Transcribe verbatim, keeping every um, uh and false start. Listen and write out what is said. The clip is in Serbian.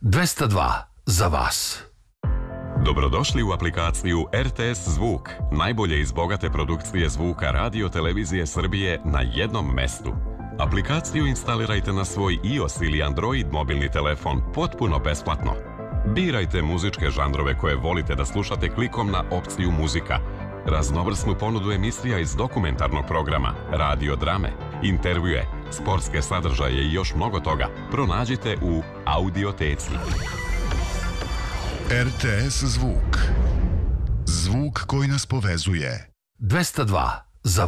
dvesta dva za vas. Dobrodošli u aplikaciju R T S Zvuk, najbolje iz bogate produkcije zvuka Radio Televizije Srbije na jednom mestu. Aplikaciju instalirajte na svoj iOS ili Android mobilni telefon potpuno besplatno. Birajte muzičke žanrove koje volite da slušate klikom na opciju muzika. Raznovrsnu ponudu emisija iz dokumentarnog programa, radio drame, intervjue, sportske sadržaje i još mnogo toga pronađite u Audioteci. R T S Zvuk. Zvuk koji nas povezuje. dvesta dva